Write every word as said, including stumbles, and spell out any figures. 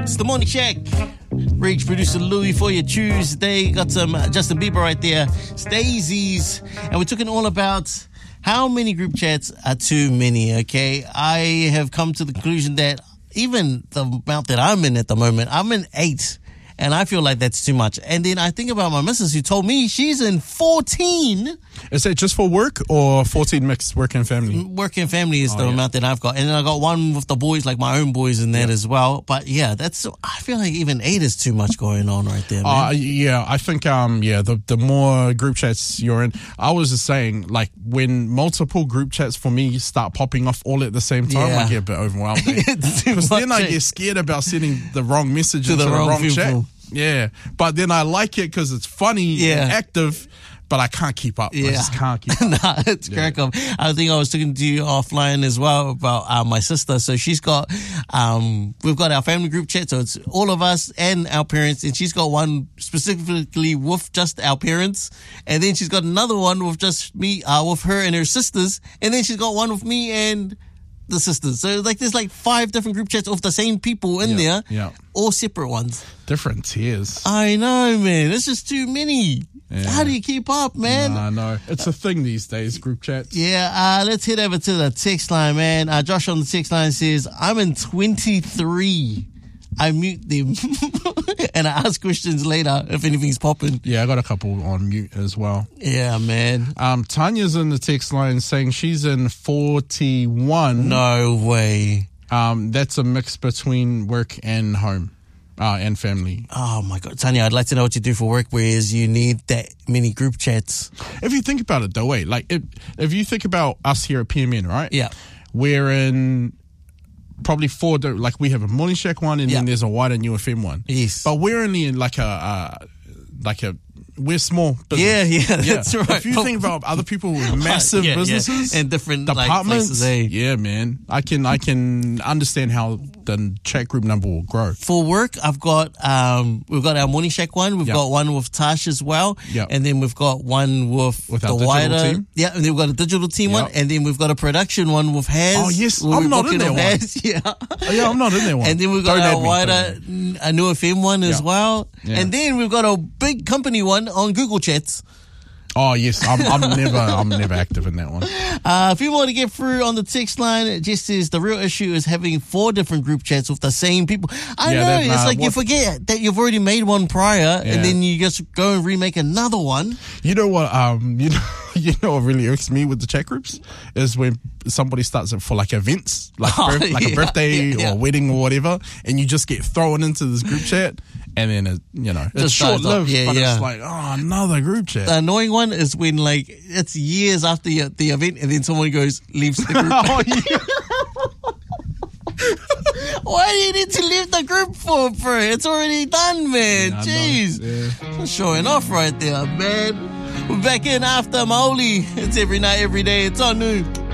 It's the Morning Shack. Rage producer Louis for your Tuesday. Got some uh, Justin Bieber right there. Stasies. And we're talking all about how many group chats are too many, okay? I have come to the conclusion that even the amount that I'm in at the moment, I'm in eight. And I feel like that's too much. And then I think about my missus who told me she's in fourteen. Is it just for work or fourteen mixed work and family? Work and family is oh, the yeah. amount that I've got. And then I got one with the boys, like my own boys in that yeah. as well. But yeah, that's, I feel like even eight is too much going on right there, man. Uh, yeah, I think, um, yeah, the, the more group chats you're in, I was just saying, like, when multiple group chats for me start popping off all at the same time, yeah. I get a bit overwhelmed. Because then I get scared about sending the wrong message to the, the wrong, wrong people. chat. Yeah, but then I like it because it's funny yeah. and active, but I can't keep up. Yeah. I just can't keep up. nah, it's yeah. crack up. I think I was talking to you offline as well about uh, my sister. So she's got, um, we've got our family group chat. So it's all of us and our parents. And she's got one specifically with just our parents. And then she's got another one with just me, uh, with her and her sisters. And then she's got one with me and the sisters. So like there's like five different group chats of the same people in yeah, there. Yeah. All separate ones. Different tiers. I know, man. It's just too many. Yeah. How do you keep up, man? I nah, know. It's a thing these days, group chats. Yeah, uh, let's head over to the text line, man. Uh, Josh on the text line says, I'm in twenty-three. I mute them and I ask questions later if anything's popping. Yeah, I got a couple on mute as well. Yeah, man. Um, Tanya's in the text line saying she's in forty-one. No way. Um, that's a mix between work and home. Uh, and family. Oh my God. Tanya, I'd like to know what you do for work, whereas you need that many group chats. If you think about it though, wait, like if, if you think about us here at P M N, right? Yeah. We're in probably four, like we have a Morning Shack one and yeah. then there's a Wide and U F M one. Yes. But we're only in like a, uh, like a, we're small business. Yeah, yeah, that's yeah. right. If you think about other people with massive yeah, businesses yeah. and different departments, like, places, eh? yeah, man, I can I can understand how the chat group number will grow. For work, I've got um we've got our Morning Shack one, we've yep. got one with Tash as well, yep. and then we've got one with, with the our wider team. yeah, and then we've got a digital team yep. one, and then we've got a production one with Haz. Oh yes, I'm not in there one. Haz, yeah, oh, yeah, I'm not in there one. And then we've got don't our wider a new F M one as yep. well, yeah. and then we've got a big company one on Google Chats. Oh yes, I'm, I'm never, I'm never active in that one. Uh, a few more to get through on the text line. It just says the real issue is having four different group chats with the same people. I yeah, know that, it's nah, like what, you forget that you've already made one prior, yeah. and then you just go and remake another one. You know what? Um, you know, you know what really irks me with the chat groups is when somebody starts it for like events, like oh, birth, like yeah, a birthday yeah, yeah. or a wedding or whatever, and you just get thrown into this group chat. And then, it, you know, it's Just short lived, yeah, but yeah. it's like, oh, another group chat. The annoying one is when, like, it's years after the, the event and then someone goes, leaves the group. oh, yeah. Why do you need to leave the group for, bro? It's already done, man. Yeah, Jeez. Yeah. Showing off right there, man. We're back in after Maoli. It's every night, every day. It's on noon.